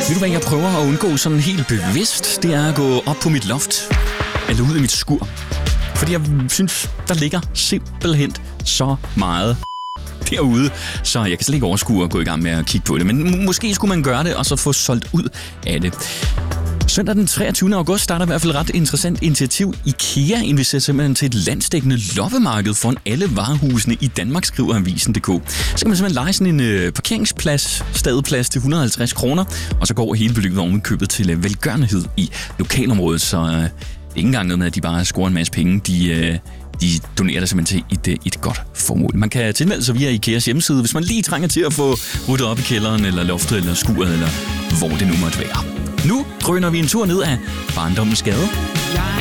Ved du hvad, jeg prøver at undgå sådan helt bevidst? Det er at gå op på mit loft, eller ud i mit skur. Fordi jeg synes, der ligger simpelthen så meget derude, så jeg kan slet ikke overskue at gå i gang med at kigge på det. Men måske skulle man gøre det, og så få solgt ud af det. Søndag den 23. august starter i hvert fald et ret interessant initiativ. IKEA inviterer simpelthen til et landsdækkende loppemarked foran alle varehusene i Danmark, skriver Avisen.dk. Så kan man simpelthen leje sådan en parkeringsplads, stadplads til 150 kroner, og så går hele beløbet oven købet til velgørenhed i lokalområdet. Så det er ikke engang noget med, at de bare scorer en masse penge. De donerer det simpelthen til et godt formål. Man kan tilmelde sig via IKEAs hjemmeside, hvis man lige trænger til at få ryddet op i kælderen, eller loftet, eller skuret, eller hvor det nu måtte være. Nu drøner vi en tur ned af barndommens gade.